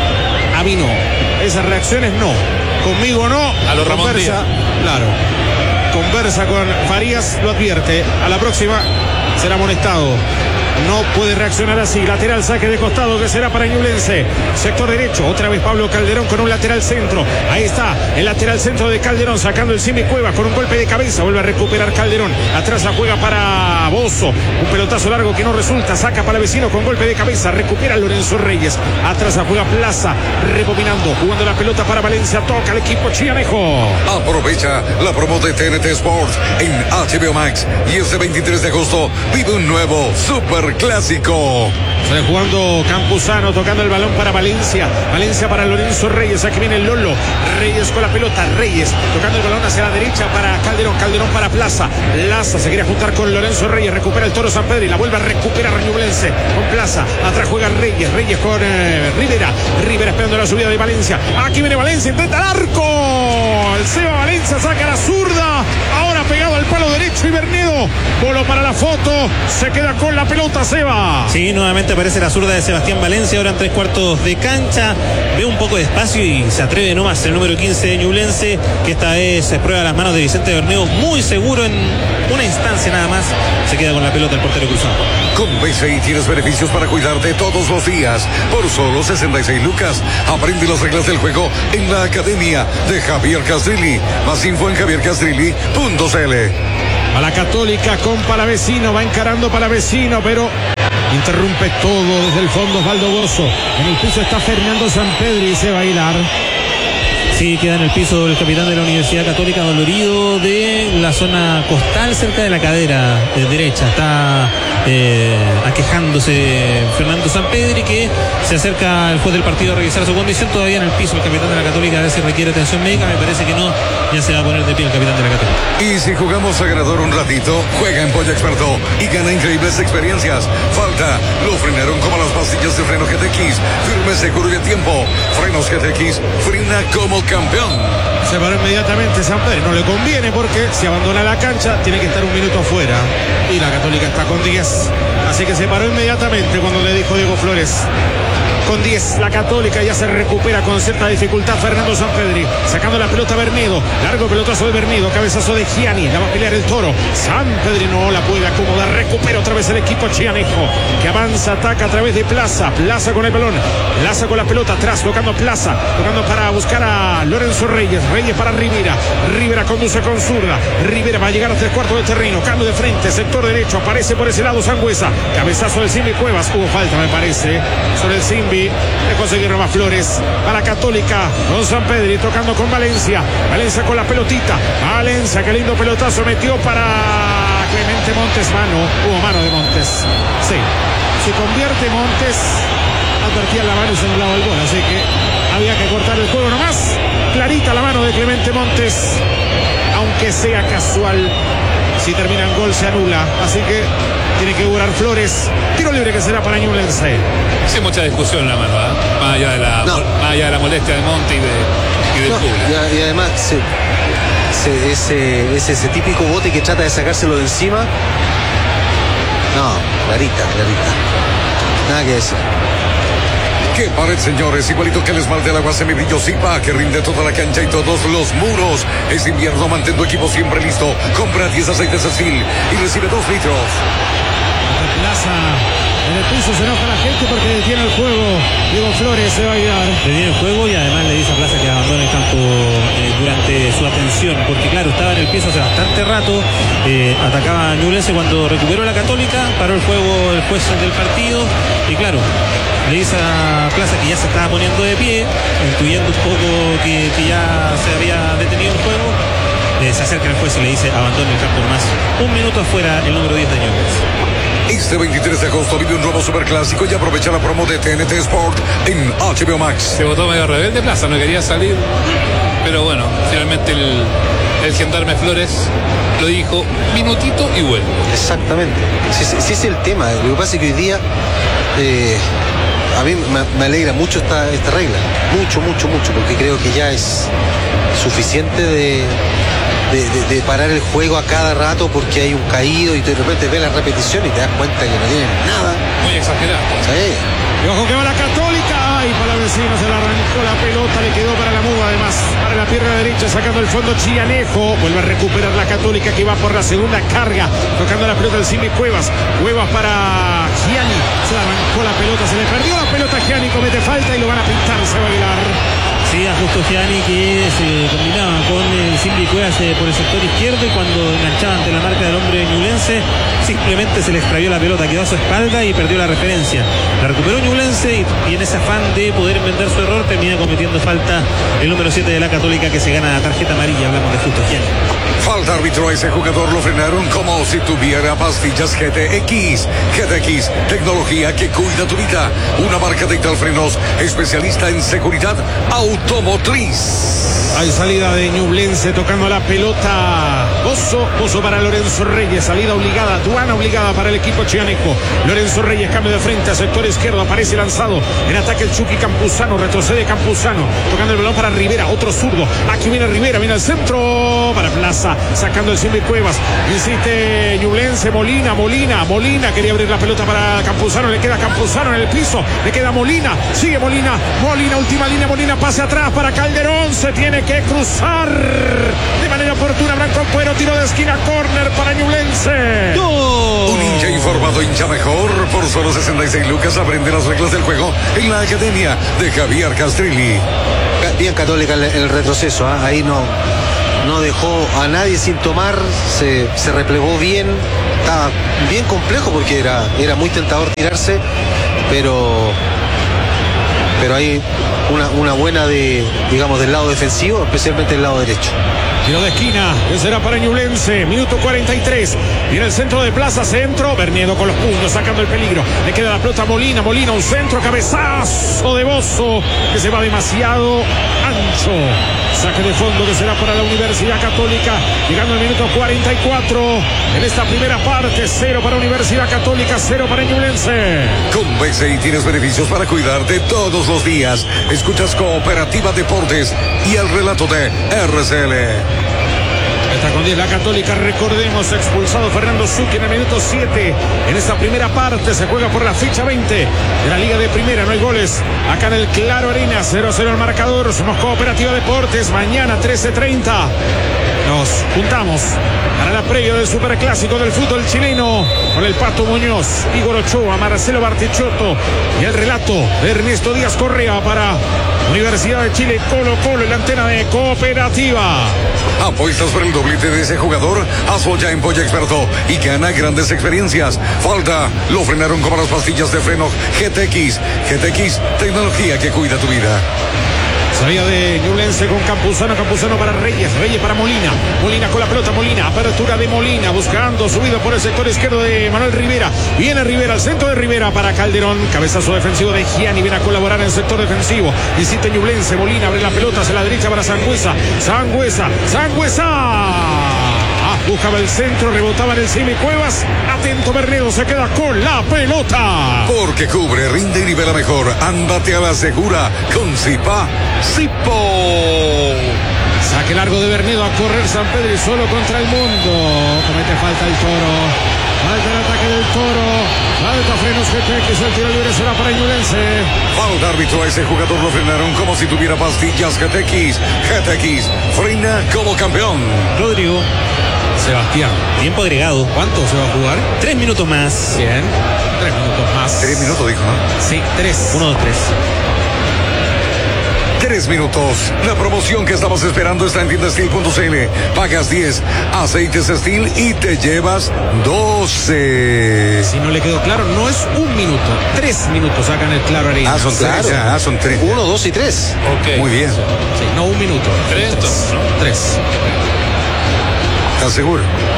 [SPEAKER 2] Esas reacciones no. Conmigo no.
[SPEAKER 5] A lo Ramón
[SPEAKER 2] Díaz. Claro. Conversa con Farías, lo advierte. A la próxima será amonestado. No puede reaccionar así. Lateral, saque de costado que será para Ñublense. Sector derecho, otra vez Pablo Calderón con un lateral centro. Ahí está el lateral centro de Calderón, sacando el Simi Cuevas con un golpe de cabeza. Vuelve a recuperar Calderón. Atrás la juega para Bozo. Un pelotazo largo que no resulta. Saca para Vecino con golpe de cabeza. Recupera Lorenzo Reyes. Atrás la juega Plaza. Rebobinando. Jugando la pelota para Valencia. Toca el equipo chillanejo.
[SPEAKER 1] Aprovecha la promo de TNT Sports en HBO Max. Y este 23 de agosto vive un nuevo Super Superclásico.
[SPEAKER 2] Sale jugando Campuzano, tocando el balón para Valencia. Valencia para Lorenzo Reyes. Aquí viene Lolo. Reyes con la pelota. Reyes tocando el balón hacia la derecha para Calderón. Calderón para Plaza. Plaza se quiere juntar con Lorenzo Reyes. Recupera el Toro San Pedro y la vuelve a recuperar Ñublense con Plaza. Atrás juega Reyes. Reyes con Rivera. Rivera esperando la subida de Valencia. Aquí viene Valencia. Intenta el arco. El Seba Valencia saca la zurda. Ahora pegado al palo derecho y Bernedo. Bolo para la foto. Se queda con la pelota Seba.
[SPEAKER 3] Sí, nuevamente aparece la zurda de Sebastián Valencia, ahora en 3/4 de cancha, ve un poco de espacio y se atreve nomás el número 15 de Ñublense, que esta vez se prueba las manos de Vicente Bernedo, muy seguro en una instancia nada más, se queda con la pelota el portero cruzado.
[SPEAKER 1] Con BCI tienes beneficios para cuidarte todos los días. Por solo 66 lucas. Aprende las reglas del juego en la academia de Javier Castrilli. Más info en javiercastrilli.cl.
[SPEAKER 2] A la Católica con Palavecino, va encarando Palavecino, pero interrumpe todo desde el fondo Osvaldo Bozo. En el piso está Fernando Sampedri y se va a bailar.
[SPEAKER 3] Sí, queda en el piso el capitán de la Universidad Católica, dolorido de la zona costal, cerca de la cadera derecha. Está aquejándose Fernando Sampedri, que se acerca al juez del partido a revisar su condición. Todavía en el piso el capitán de la Católica, a ver si requiere atención médica. Me parece que no, ya se va a poner de pie el capitán de la Católica.
[SPEAKER 1] Y si jugamos a ganador un ratito, juega en Polla Experto y gana increíbles experiencias. Falta, lo frenaron como las pastillas de freno GTX. Firme, seguro y a tiempo. Frenos GTX, frena como campeón.
[SPEAKER 2] Se paró inmediatamente Sampedri, no le conviene porque si abandona la cancha tiene que estar un minuto afuera y la Católica está con 10, así que se paró inmediatamente cuando le dijo Diego Flores. Con 10, la Católica ya se recupera con cierta dificultad Fernando Sampedri, sacando la pelota Bernedo, largo pelotazo de Bernedo, cabezazo de Gianni, la va a pelear el Toro, Sampedri no la puede acomodar, recupera otra vez el equipo chianejo, que avanza, ataca a través de Plaza, Plaza con el balón, Plaza con la pelota atrás, tocando Plaza, tocando para buscar a Lorenzo Reyes, Reyes para Rivera, Rivera conduce con zurda, Rivera va a llegar a 3/4 de terreno, cambio de frente, sector derecho, aparece por ese lado Sangüesa, cabezazo del Simbi Cuevas, hubo falta me parece, sobre el Simbi. De conseguir Roma Flores a la Católica con Sampedri tocando con Valencia. Valencia con la pelotita. Valencia, qué lindo pelotazo metió para Clemente Montes. Hubo mano de Montes. Sí, si convierte Montes, advertía la mano y se anulaba el gol. Así que había que cortar el juego nomás. Clarita la mano de Clemente Montes, aunque sea casual. Si termina en gol se anula, así que tiene que durar Flores. Tiro libre que será para Ñublense.
[SPEAKER 5] Sí, mucha discusión la mano, más allá de la molestia de Monte y del público.
[SPEAKER 4] Y además ese típico bote que trata de sacárselo de encima. No, clarita. Nada que decir.
[SPEAKER 1] ¡Qué pared, señores! Igualito que el esmalte del agua semibrillo Zipa, que rinde toda la cancha y todos los muros. Es invierno, mantén tu equipo siempre listo. Compra 10 aceites Cecil y recibe 2 litros.
[SPEAKER 2] Plaza en el piso, se enoja la gente porque detiene el juego. Diego Flores se va a ayudar.
[SPEAKER 3] Detiene el juego y además le dice a Plaza que abandone el campo durante su atención, porque claro, estaba en el piso hace bastante rato, atacaba a Ñublense. Cuando recuperó la Católica, paró el juego el juez del partido y claro, le dice a Plaza que ya se estaba poniendo de pie, intuyendo un poco que ya se había detenido el juego. Se acerca el juez y le dice abandone el campo nomás. Un minuto afuera el número 10 de Ñublense.
[SPEAKER 1] Este 23 de agosto vive un nuevo superclásico y aprovecha la promo de TNT Sport en HBO Max.
[SPEAKER 5] Se votó medio rebelde Plaza, no quería salir, pero bueno, finalmente el gendarme Flores lo dijo, minutito y vuelve.
[SPEAKER 4] Exactamente. Sí, es el tema. Lo que pasa es que hoy día a mí me alegra mucho esta regla. Mucho, porque creo que ya es suficiente de parar el juego a cada rato porque hay un caído y de repente ves la repetición y te das cuenta que no tienen nada.
[SPEAKER 5] Muy exagerado.
[SPEAKER 4] Sí.
[SPEAKER 2] Y ojo que va la Católica. Ay, para el vecino se le arrancó la pelota, le quedó para la muda, además para la pierna derecha, sacando el fondo Chianejo. Vuelve a recuperar la Católica, que va por la segunda carga, tocando la pelota del Simbi Cuevas. Cuevas para Gianni. Se le arrancó la pelota, se le perdió la pelota a Gianni, comete falta y lo van a pintar, se va a bailar.
[SPEAKER 3] Decía justo Gianni que se combinaba con Simbi Cuevas por el sector izquierdo, y cuando enganchaba ante la marca del hombre ñublense, simplemente se le extravió la pelota, quedó a su espalda y perdió la referencia. La recuperó Ñublense y en ese afán de poder vender su error termina cometiendo falta el número 7 de la Católica, que se gana la tarjeta amarilla. Hablamos de justo Gianni.
[SPEAKER 1] Falta árbitro, a ese jugador lo frenaron como si tuviera pastillas GTX. GTX, tecnología que cuida tu vida. Una marca de Italfrenos, especialista en seguridad automotriz.
[SPEAKER 2] Hay salida de Ñublense tocando la pelota. Bozo para Lorenzo Reyes. Salida obligada, aduana obligada para el equipo chianeco. Lorenzo Reyes, cambio de frente a sector izquierdo. Aparece lanzado en ataque el Chucky Campuzano. Retrocede Campuzano. Tocando el balón para Rivera, otro zurdo. Aquí viene Rivera, viene al centro para Plaza. Sacando el Simbi Cuevas. Insiste Ñublense. Molina. Quería abrir la pelota para Campuzano. Le queda Campuzano en el piso. Le queda Molina. Sigue Molina. Última línea. Molina, pase atrás para Calderón. Se tiene que cruzar de manera oportuna. Branco Ampuero, tiro de esquina, córner para Ñublense.
[SPEAKER 1] Un hincha informado, hincha mejor. Por solo 66 lucas aprende las reglas del juego en la academia de Javier Castrilli.
[SPEAKER 4] Bien Católica el retroceso, ¿eh? Ahí no dejó a nadie sin tomar, se replegó bien. Estaba bien complejo porque era muy tentador tirarse, pero hay una buena digamos del lado defensivo, especialmente el lado derecho.
[SPEAKER 2] Tiro de esquina, que será para Ñublense. Minuto 43. Viene el centro de Plaza, centro. Berniedo con los puños, sacando el peligro. Le queda la pelota a Molina, un centro, cabezazo de Bozo, que se va demasiado ancho. Saque de fondo que será para la Universidad Católica. Llegando al minuto 44. En esta primera parte, 0 para Universidad Católica, 0 para Ñublense.
[SPEAKER 1] Con BCI tienes beneficios para cuidarte todos los días. Escuchas Cooperativa Deportes y el relato de RCL.
[SPEAKER 2] Está con 10 la Católica, recordemos, expulsado Fernando Zucchi en el minuto 7. En esta primera parte se juega por la fecha 20 de la Liga de Primera. No hay goles acá en el Claro Arena. 0-0 el marcador. Somos Cooperativa Deportes. Mañana 13:30 nos juntamos para la previa del Superclásico del fútbol chileno con el Pato Muñoz, Igor Ochoa, Marcelo Bartichotto y el relato de Ernesto Díaz Correa para Universidad de Chile, Colo en la antena de Cooperativa.
[SPEAKER 1] ¿Apuestas por el doblete de ese jugador? Hazlo ya en Polla Experto y gana grandes experiencias. Falta, lo frenaron como las pastillas de freno GTX. GTX, tecnología que cuida tu vida.
[SPEAKER 2] Salida de Ñublense con Campuzano para Reyes para Molina con la pelota, apertura de Molina, buscando, subido por el sector izquierdo de Manuel Rivera, viene Rivera, al centro de Rivera para Calderón, cabezazo defensivo de Gianni, viene a colaborar en el sector defensivo, insiste Ñublense, Molina abre la pelota hacia la derecha para Sangüesa, buscaba el centro, rebotaba en el Simbi Cuevas. Atento Bernedo, se queda con la pelota.
[SPEAKER 1] Porque cubre, rinde y nivela mejor. Ándate a la segura con Zipa Zipo.
[SPEAKER 2] Saque largo de Bernedo a correr San Pedro y solo contra el mundo. Comete falta el Toro. Falta el ataque del Toro. Falta frenos GTX. El tiro libre será para Ñublense.
[SPEAKER 1] Falta árbitro, a ese jugador lo frenaron como si tuviera pastillas GTX. GTX frena como campeón.
[SPEAKER 3] Rodrigo.
[SPEAKER 2] Sebastián.
[SPEAKER 3] Tiempo agregado.
[SPEAKER 2] ¿Cuánto se va a jugar?
[SPEAKER 3] 3 minutos más.
[SPEAKER 2] Bien. 3 minutos más.
[SPEAKER 1] 3 minutos dijo, ¿no?
[SPEAKER 2] Sí, 3.
[SPEAKER 3] 1, 2, 3.
[SPEAKER 1] 3 minutos. La promoción que estabas esperando está en tiendastil.cl. Pagas 10 aceites Steel y te llevas 12.
[SPEAKER 2] Si no le quedó claro, no es 1 minuto. 3 minutos sacan el Claro Arena.
[SPEAKER 1] Son 3. Son 3.
[SPEAKER 4] 1, 2 y 3.
[SPEAKER 5] Ok.
[SPEAKER 1] Muy bien.
[SPEAKER 2] Sí, no 1 minuto.
[SPEAKER 5] 3, ¿no?
[SPEAKER 2] 3.
[SPEAKER 1] ¿Estás seguro?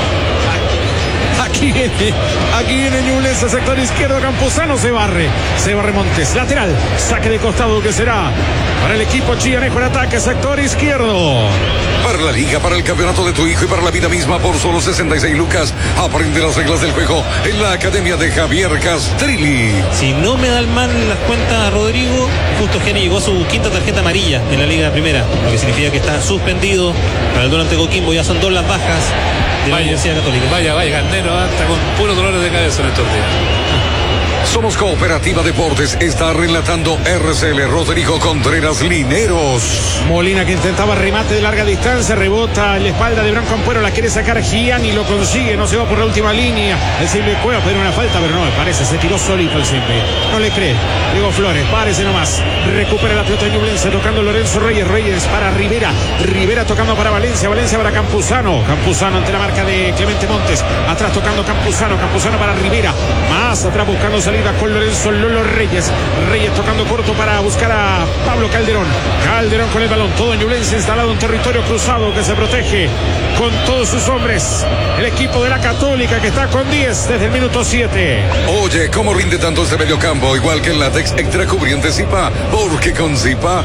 [SPEAKER 2] Aquí viene Ñublense, sector izquierdo, Campuzano se barre Montes, lateral, saque de costado que será para el equipo chianejo en ataque, sector izquierdo.
[SPEAKER 1] Para la liga, para el campeonato de tu hijo y para la vida misma por solo 66 lucas. Aprende las reglas del juego en la academia de Javier Castrilli.
[SPEAKER 3] Si no me dan mal las cuentas, Rodrigo, justo Geni llegó a su quinta tarjeta amarilla en la Liga Primera, lo que significa que está suspendido para el duelo ante Coquimbo. Ya son 2 las bajas de la Universidad Católica.
[SPEAKER 5] Vaya, Garnero, hasta con puros dolores de cabeza en estos días.
[SPEAKER 1] Somos Cooperativa Deportes. Está relatando RCL Rodrigo Contreras Lineros.
[SPEAKER 2] Molina que intentaba remate de larga distancia, rebota en la espalda de Branco Ampuero, la quiere sacar Gianni, lo consigue, no se va por la última línea. El Simple Cuevas pide una falta, pero no, me parece, se tiró solito el Simple. No le cree. Diego Flores, párese nomás. Recupera la pelota de Ñublense, tocando Lorenzo Reyes. Reyes para Rivera. Rivera tocando para Valencia. Valencia para Campuzano. Campuzano ante la marca de Clemente Montes. Atrás tocando Campuzano. Campuzano para Rivera. Más atrás buscando salida con Lorenzo Lolo Reyes. Reyes tocando corto para buscar a Pablo Calderón. Calderón con el balón. Todo Ñublense instalado en territorio cruzado que se protege con todos sus hombres. El equipo de la Católica que está con 10 desde el minuto 7.
[SPEAKER 1] Oye, ¿cómo rinde tanto este mediocampo? Igual que el látex extra cubriente Zipa, porque con Zipa,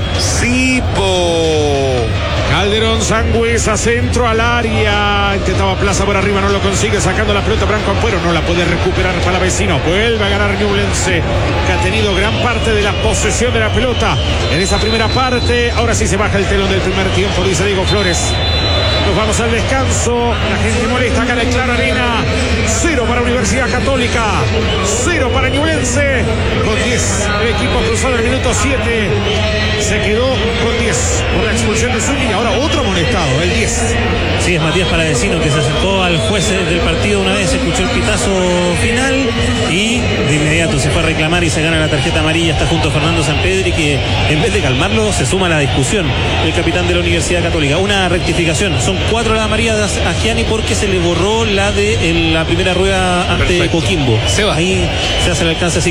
[SPEAKER 1] Zipo.
[SPEAKER 2] Calderón, Sangüesa, centro al área. Intentaba Plaza por arriba, no lo consigue. Sacando la pelota Branco Ampuero, no la puede recuperar para Vecino. Vuelve a ganar Ñublense, que ha tenido gran parte de la posesión de la pelota en esa primera parte. Ahora sí se baja el telón del primer tiempo, dice Diego Flores. Nos vamos al descanso. La gente molesta acá en el Claro Arena. 0 para Universidad Católica, 0 para Ñublense. Con 10 el equipo cruzado en el minuto 7. Se quedó con 10 por la expulsión de Zúñiga. Y ahora otro amonestado, el 10.
[SPEAKER 3] Sí, es Matías Palavecino, que se acercó al juez del partido una vez, escuchó el pitazo final y de inmediato se fue a reclamar y se gana la tarjeta amarilla. Está junto a Fernando Sampedri, que en vez de calmarlo se suma a la discusión el capitán de la Universidad Católica. Una rectificación, son 4 las amarillas a Gianni porque se le borró la de la primera rueda ante
[SPEAKER 5] Perfecto.
[SPEAKER 3] Coquimbo.
[SPEAKER 5] Se va.
[SPEAKER 3] Ahí se hace el alcance. Así